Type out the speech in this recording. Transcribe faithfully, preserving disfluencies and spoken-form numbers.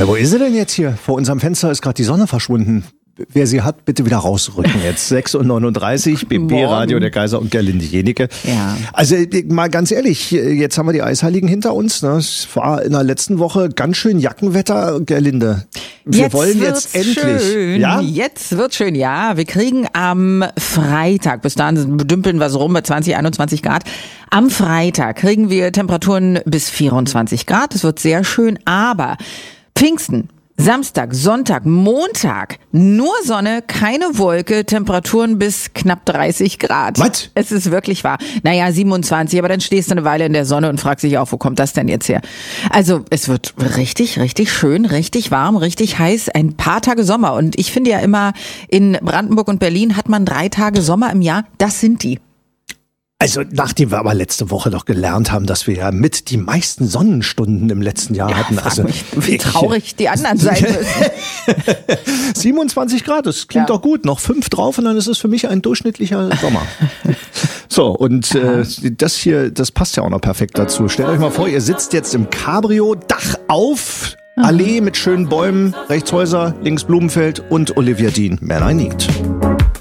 Ja, wo ist sie denn jetzt hier? Vor unserem Fenster ist gerade die Sonne verschwunden. Wer sie hat, bitte wieder rausrücken jetzt. sechs Uhr neununddreißig, B B-Radio, der Kaiser und Gerlinde Jenike. Ja. Also mal ganz ehrlich, jetzt haben wir die Eisheiligen hinter uns. Ne? Es war in der letzten Woche ganz schön Jackenwetter, Gerlinde. Wir jetzt wollen jetzt endlich. Schön. Ja? Jetzt wird schön, ja. Wir kriegen am Freitag, bis dahin dümpeln wir so rum bei zwanzig, einundzwanzig Grad. Am Freitag kriegen wir Temperaturen bis vierundzwanzig Grad. Es wird sehr schön, aber Pfingsten, Samstag, Sonntag, Montag, nur Sonne, keine Wolke, Temperaturen bis knapp dreißig Grad. Was? Es ist wirklich wahr. Naja, siebenundzwanzig, aber dann stehst du eine Weile in der Sonne und fragst dich auch, wo kommt das denn jetzt her? Also es wird richtig, richtig schön, richtig warm, richtig heiß, ein paar Tage Sommer. Und ich finde ja immer, in Brandenburg und Berlin hat man drei Tage Sommer im Jahr. Das sind die. Also nachdem wir aber letzte Woche doch gelernt haben, dass wir ja mit die meisten Sonnenstunden im letzten Jahr Ja, hatten. frag Also mich, wie traurig die anderen sein müssen. siebenundzwanzig Grad, das klingt Ja. doch gut. Noch fünf drauf und dann ist es für mich ein durchschnittlicher Sommer. So, und äh, das hier, das passt ja auch noch perfekt dazu. Stellt euch mal vor, ihr sitzt jetzt im Cabrio, Dach auf, Allee mit schönen Bäumen, rechts Häuser, links Blumenfeld und Olivia Dean. Man I Need.